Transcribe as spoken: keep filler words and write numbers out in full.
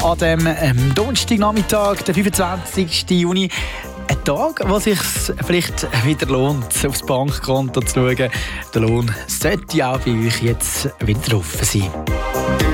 an dem ähm, Donnerstagnachmittag, den fünfundzwanzigsten Juni. Ein Tag, wo es sich vielleicht wieder lohnt, aufs Bankkonto zu schauen. Der Lohn sollte auch bei euch jetzt wieder offen sein.